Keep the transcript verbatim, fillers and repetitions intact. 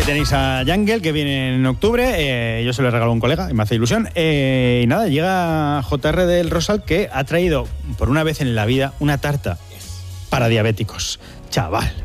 ahí tenéis a Jungle, que viene en octubre. Eh, yo se lo regalo a un colega y me hace ilusión. Eh, y nada, llega J R del Rosal, que ha traído por una vez en la vida una tarta para diabéticos. Chaval.